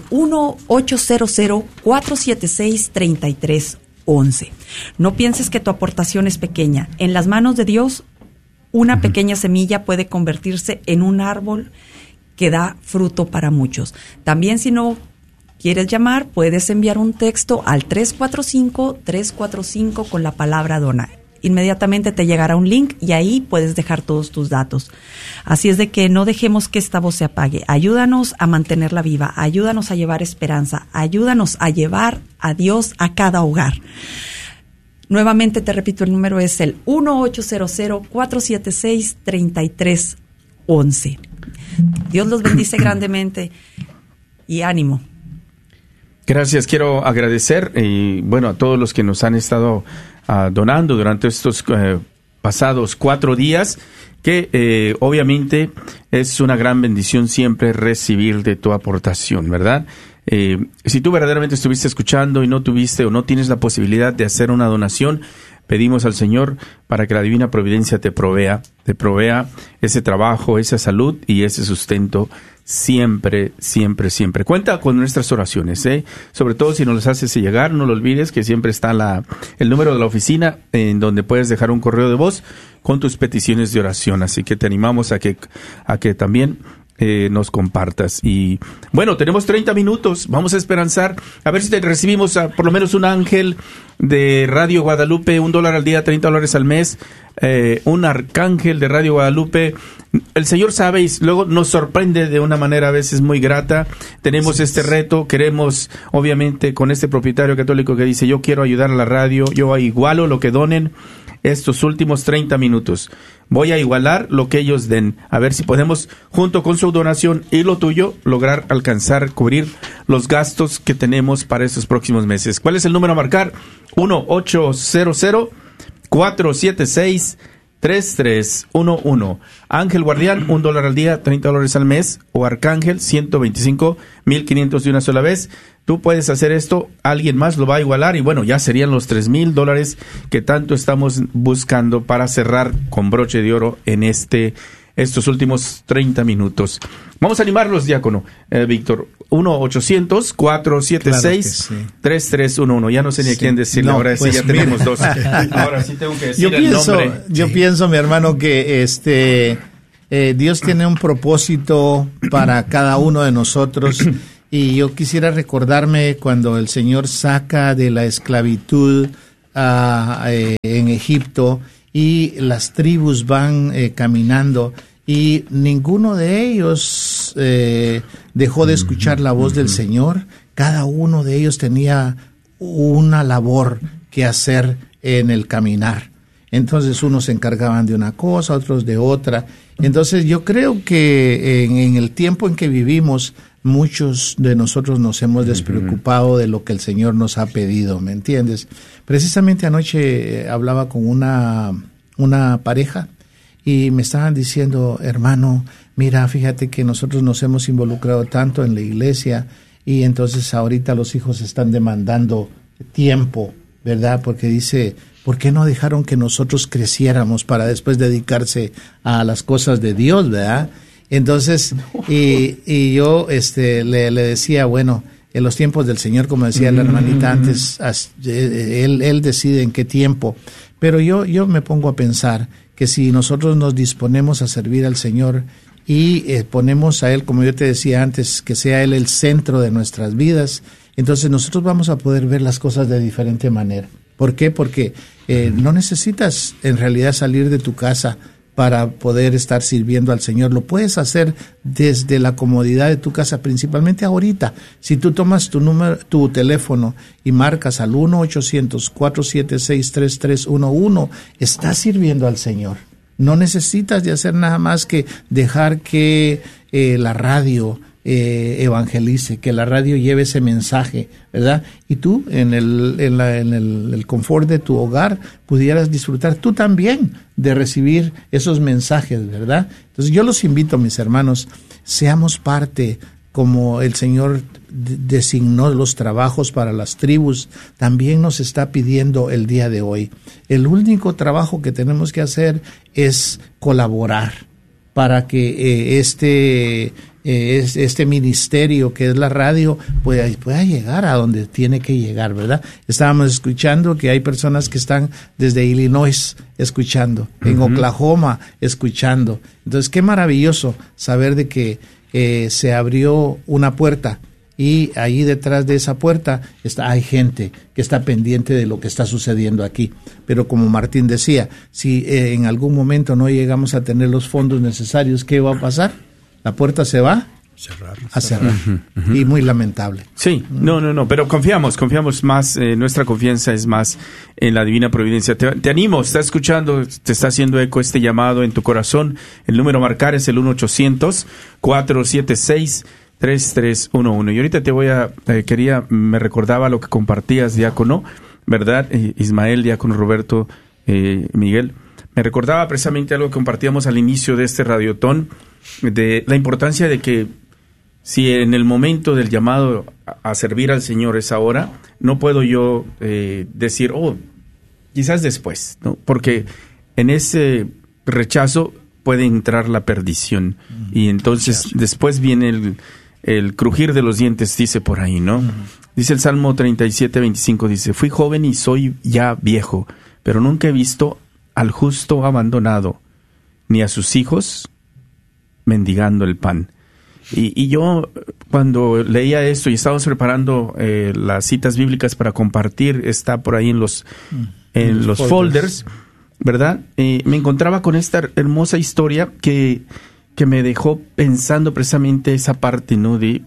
1-800-476-3311. No pienses que tu aportación es pequeña. En las manos de Dios, una pequeña semilla puede convertirse en un árbol que da fruto para muchos. También, si no quieres llamar, puedes enviar un texto al 345-345 con la palabra dona. Inmediatamente te llegará un link y ahí puedes dejar todos tus datos. Así es de que no dejemos que esta voz se apague. Ayúdanos a mantenerla viva, ayúdanos a llevar esperanza, ayúdanos a llevar a Dios a cada hogar. Nuevamente te repito, el número es el 1-800-476-3311. Dios los bendice grandemente y ánimo. Gracias, quiero agradecer a todos los que nos han estado donando durante estos pasados 4 días, que obviamente es una gran bendición siempre recibir de tu aportación, ¿verdad? Si tú verdaderamente estuviste escuchando y no tuviste o no tienes la posibilidad de hacer una donación, pedimos al Señor para que la divina providencia te provea ese trabajo, esa salud y ese sustento siempre. Cuenta con nuestras oraciones, sobre todo si nos las haces llegar, no lo olvides que siempre está el número de la oficina en donde puedes dejar un correo de voz con tus peticiones de oración, así que te animamos a que también nos compartas. Y bueno, tenemos 30 minutos, vamos a esperanzar, a ver si te recibimos por lo menos un ángel de Radio Guadalupe, $1 al día, $30 al mes, un arcángel de Radio Guadalupe. El Señor sabe y luego nos sorprende de una manera a veces muy grata. Tenemos este reto, queremos obviamente con este propietario católico que dice, yo quiero ayudar a la radio, yo igualo lo que donen estos últimos 30 minutos. Voy a igualar lo que ellos den. A ver si podemos, junto con su donación y lo tuyo, lograr alcanzar, cubrir los gastos que tenemos para estos próximos meses. ¿Cuál es el número a marcar? 1-800-476-3311. Ángel Guardián, $1 al día, $30 al mes. O Arcángel, 125,500 de una sola vez. Tú puedes hacer esto, alguien más lo va a igualar y bueno, ya serían los $3,000 que tanto estamos buscando para cerrar con broche de oro en este estos últimos 30 minutos. Vamos a animarlos, diácono Víctor. 1-800-476-3311. Ya no sé ni a quién decirle, ahora sí ya tenemos dos. Ahora sí tengo que decir el nombre. Yo pienso, mi hermano, que Dios tiene un propósito para cada uno de nosotros. Y yo quisiera recordarme cuando el Señor saca de la esclavitud en Egipto y las tribus van caminando y ninguno de ellos dejó de escuchar la voz del Señor. Cada uno de ellos tenía una labor que hacer en el caminar. Entonces unos se encargaban de una cosa, otros de otra. Entonces yo creo que en el tiempo en que vivimos, muchos de nosotros nos hemos despreocupado de lo que el Señor nos ha pedido, ¿me entiendes? Precisamente anoche hablaba con una pareja y me estaban diciendo, hermano, mira, fíjate que nosotros nos hemos involucrado tanto en la iglesia y entonces ahorita los hijos están demandando tiempo, ¿verdad? Porque dice, ¿por qué no dejaron que nosotros creciéramos para después dedicarse a las cosas de Dios, verdad? Entonces, y yo le decía, bueno, en los tiempos del Señor, como decía la hermanita antes, él decide en qué tiempo. Pero yo me pongo a pensar que si nosotros nos disponemos a servir al Señor y ponemos a Él, como yo te decía antes, que sea Él el centro de nuestras vidas, entonces nosotros vamos a poder ver las cosas de diferente manera. ¿Por qué? Porque no necesitas en realidad salir de tu casa para poder estar sirviendo al Señor. Lo puedes hacer desde la comodidad de tu casa, principalmente ahorita. Si tú tomas tu teléfono y marcas al 1-800-476-3311, estás sirviendo al Señor. No necesitas de hacer nada más que dejar que la radio evangelice, que la radio lleve ese mensaje, ¿verdad? Y tú en el confort de tu hogar pudieras disfrutar tú también de recibir esos mensajes, ¿verdad? Entonces yo los invito, mis hermanos, seamos parte, como el Señor designó los trabajos para las tribus, también nos está pidiendo el día de hoy. El único trabajo que tenemos que hacer es colaborar para que este ministerio que es la radio pueda llegar a donde tiene que llegar, ¿verdad? Estábamos escuchando que hay personas que están desde Illinois escuchando, en Oklahoma escuchando. Entonces, qué maravilloso saber de que se abrió una puerta y ahí detrás de esa puerta hay gente que está pendiente de lo que está sucediendo aquí. Pero como Martín decía, si en algún momento no llegamos a tener los fondos necesarios, ¿qué va a pasar? La puerta se va a cerrar. Y muy lamentable. Sí, no, pero confiamos más, nuestra confianza es más en la divina providencia. Te animo, está escuchando, te está haciendo eco este llamado en tu corazón. El número a marcar es el 1-800-476-3311. Y ahorita me recordaba lo que compartías, diácono, ¿verdad? Ismael, diácono Roberto, Miguel. Me recordaba precisamente algo que compartíamos al inicio de este radiotón, de la importancia de que si en el momento del llamado a servir al Señor es ahora, no puedo yo decir, quizás después, ¿no? Porque en ese rechazo puede entrar la perdición. Y entonces después viene el crujir de los dientes, dice por ahí, ¿no? Dice el Salmo 37:25, dice, fui joven y soy ya viejo, pero nunca he visto al justo abandonado, ni a sus hijos mendigando el pan. Y yo, cuando leía esto y estábamos preparando las citas bíblicas para compartir, está por ahí en los folders, ¿verdad? Me encontraba con esta hermosa historia que me dejó pensando precisamente esa parte, ¿no? De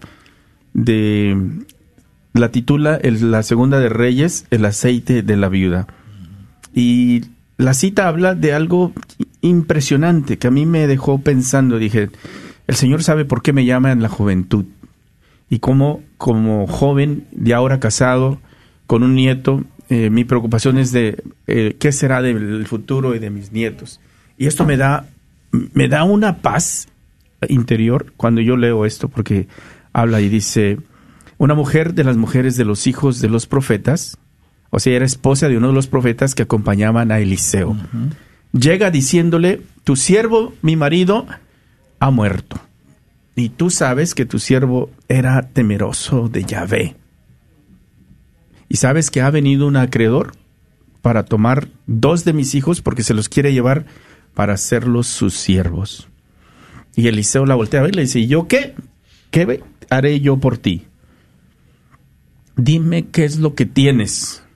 la titula la segunda de Reyes, el aceite de la viuda. Y la cita habla de algo impresionante que a mí me dejó pensando. Dije, el Señor sabe por qué me llama en la juventud. Y cómo, como joven, de ahora casado, con un nieto, mi preocupación es de qué será del futuro y de mis nietos. Y esto me da una paz interior cuando yo leo esto, porque habla y dice, una mujer de las mujeres de los hijos de los profetas, o sea, era esposa de uno de los profetas que acompañaban a Eliseo. llega diciéndole, tu siervo, mi marido, ha muerto. Y tú sabes que tu siervo era temeroso de Yahvé. Y sabes que ha venido un acreedor para tomar 2 de mis hijos porque se los quiere llevar para hacerlos sus siervos. Y Eliseo la voltea a ver y le dice, ¿y yo qué? ¿Qué haré yo por ti? Dime qué es lo que tienes.